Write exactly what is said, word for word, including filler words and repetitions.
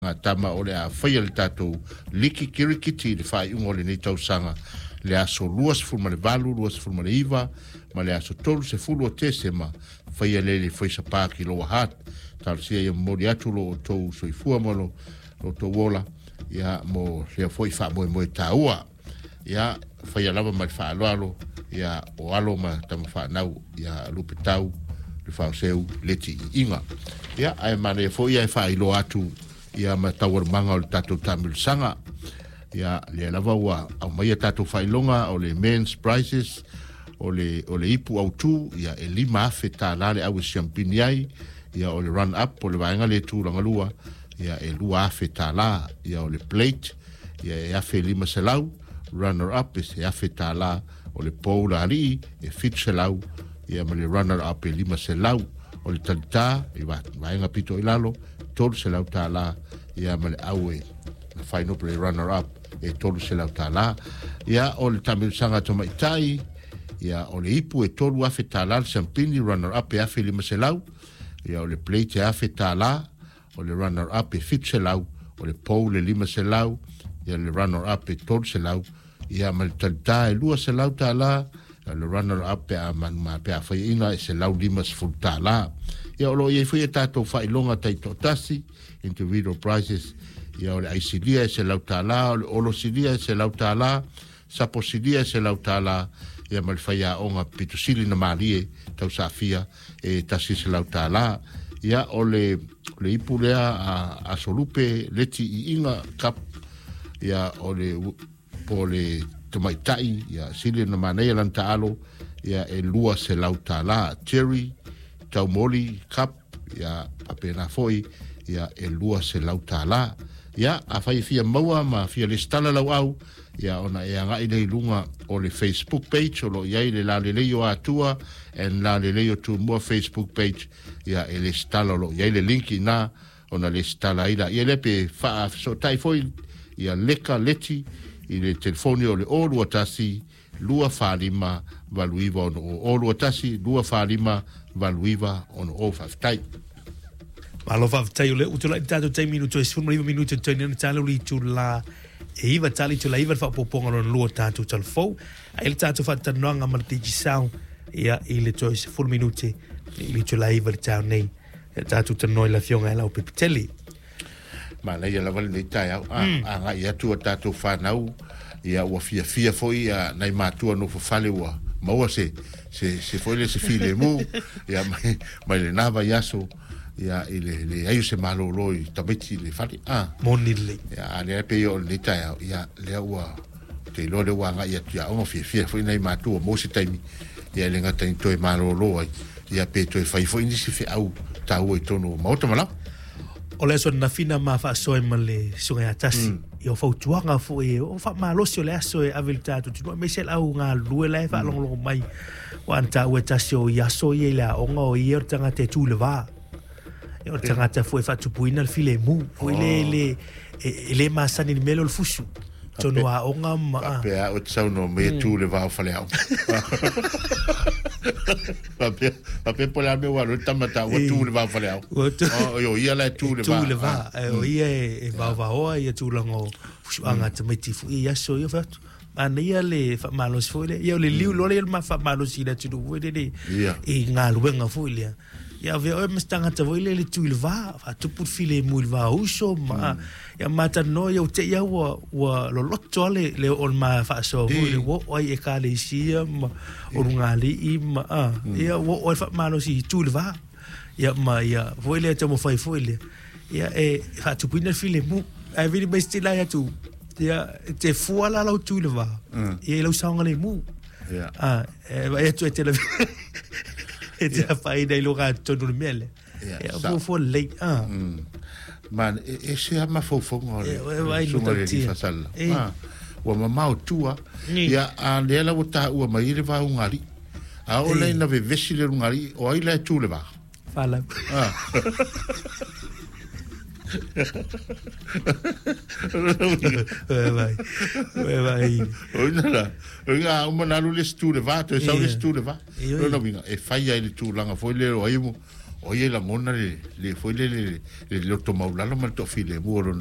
nga tama o le a whaia le tātou liki kirikiti le whai ungo le nei tausanga le aso luas fulma le valu, luas fulma le iwa, ma le aso tolu se fulu o tese ma whaia le le whaisa pāki loa hat, tāle sia ia mori atu lo o tau soifua mo lo, lo tau wola, ia mo lea whoi wha moe moe tāua, ia whaia lava ma le wha alo alo, ia o alo ma tama wha nau, ia lupe tau, le wha seu leti inga. Ia, ai ma le whoi ai wha ilo atu, ia ma tawar manga o le tatou tamil sanga ia le lava ua au mai tatou failonga o le men's prizes o le o le ipu au tu ia e lima afe tāla le au champagne ai ia o le run up o le vaenga le tu langa lua ia e lua afe tāla ia o le plate ia e afe lima selau runner up e se afe tāla o le poula ali e fit selau ia ma le runner up e lima selau o le talita i vaenga pito ilalo tolu se lau tāla ia ma le aue na final play runner up e tolu se lau tāla ia o le tamilusanga to maitai ia o le ipu e tolu afe tāla le champagne runner up e afe lima se lau ia o le plate e afe tāla o le runner up e fit se lau o le pou le lima se lau ia le runner up e tolu se lau ia ma le talita e lua se lau tāla le runner up e a man ma pe a whaiina e se lau lima se fulu tāla ia o lo ia fwia tātou whailonga tai tōtasi, individual prizes, ia o le aisilia e se lau tāla, o le olosilia e se lau tāla, saposilia e se lau tāla, ia ma le whaia onga pitusili na malie, tau safia, e tasi se lau tāla, ia o le, le ipu lea a, a solupe leti i inga kap, ia o le, po le tamaitai, ia sili na manea lan taalo, ia e lua se lau tāla, Terry, tau moli kap ia apena foi ia e lua se lau tāla ia a fai fia maua ma fia le stala lau au ia ona e anga i le lunga o le Facebook page o lo iai le la le leio atua en la le leio tu mua Facebook page ia e le stala lo iai le linki na ona le stala ila ia le pe fa so tai foi ia leka leti i le telefoni o le o lua tasi lua whalima valuiva ono o lua tasi lua whalima valuiva ono o whaftai. Malo whaftai o le utula i tātou tei minuto e sifun mariva minuto tui nana tālu li tu la e iwa tali tu la iwa whapoponga no lua tātou tal fau. A ele tātou whatanoanga ma te jisau ia i le tui sifun minuto li tu la iwa le tāu nei tātou tanoi la fionga e lau pepiteli. Ma nei ala wale nei tai au a nga i atua tātou whanau ia ua fia fia foi ia nei mātua no whawhale ua maua se se se foi le se file mu ia mai mai le nava yaso ia ile le ayu se malo loi tabeti le fali ah monile ia ale pe yo le tai ia le ua te lo le ua nga ia tia o fia fia foi nei mātua mo se taimi ia le ngata in toi malo loi ia pe toi fai foi ni se fe au tau e tono mauta mala o le so na fina ma fa so e male so ya tasi yo fa tuanga fo e o fa malo so le so e avilta tu tu me sel au nga lu le fa long long mai wan ta we tasi o ya so ye la o ngo ye tanga te tu le va e o tanga te fo fa tu puina le file mu fo le le le ma sani le melo le fusu tono a o nga ma pe a o tsau no me tu le va fa le au Pape, pape por la meu alo tamata o tu le va fa le au. O yo ia la tu le va. Tu le va. O ia e va va o ia tu lango anga te meti fu ia so ia fa. Ana ia le fa malo fo le ia le liu lo le ma fa malo si le tu vo de de. E nga luenga fo le. Ia ve o mstanga te vo le tu le va, fa tu put file mu le va uso ma ia mata no ia te ia wa wa lo lotto le le on ma fa so vo le wo o e ka le si ma o ngali i ma ia wo o fa malo si tu le va ia ma ia vo le te mo fai fo le ia e fa tu pina file mu ai vini mai stila ia tu ia te fuala la tu le va ia lo sanga le mu ia ah e tu te le e te fai dai lo ga tonu le mele ia vo fo le ah man e se ama fo fo ngore vai no ti fasal ah wa mama tua ia a le la wota u mai le va ungari a o le na ve vesi le ungari o ai le tu le va fala ah vai vai vai oi nga uma na lu le stu le va to sa le stu le va no no vinga e fai ai le tu langa foi le o ai mo o ye la ngona le le foi le le le lo to maulalo mal to file mo